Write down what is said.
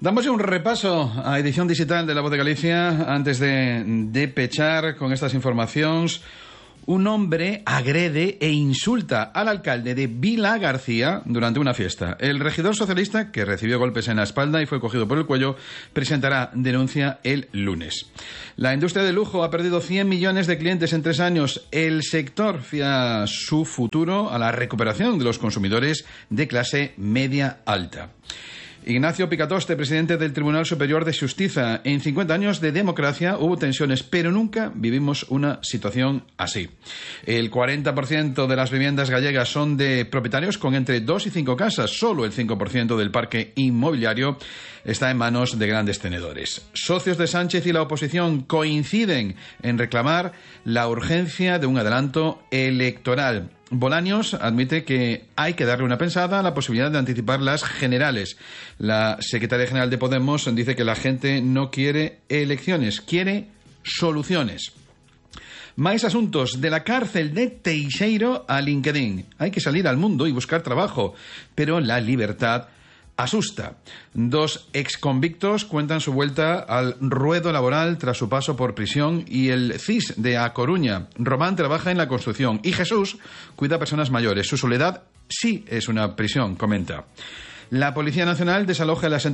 Damos ya un repaso a edición digital de La Voz de Galicia antes de pechar con estas informaciones. Un hombre agrede e insulta al alcalde de Vilagarcía durante una fiesta. El regidor socialista, que recibió golpes en la espalda y fue cogido por el cuello, presentará denuncia el lunes. La industria del lujo ha perdido 100 millones de clientes en 3 años. El sector fía su futuro a la recuperación de los consumidores de clase media-alta. Ignacio Picatoste, presidente del Tribunal Superior de Xustiza. En 50 años de democracia hubo tensiones, pero nunca vivimos una situación así. El 40% de las viviendas gallegas son de propietarios con entre 2 y 5 casas. Solo el 5% del parque inmobiliario está en manos de grandes tenedores. Socios de Sánchez y la oposición coinciden en reclamar la urgencia de un adelanto electoral. Bolaños admite que hay que darle una pensada a la posibilidad de anticipar las generales. La secretaria general de Podemos dice que la gente no quiere elecciones, quiere soluciones. Más asuntos. De la cárcel de Teixeiro a LinkedIn. Hay que salir al mundo y buscar trabajo, pero la libertad asusta. 2 exconvictos cuentan su vuelta al ruedo laboral tras su paso por prisión y el CIS de A Coruña. Román trabaja en la construcción y Jesús cuida a personas mayores. Su soledad sí es una prisión, comenta. La Policía Nacional desaloja el asentamiento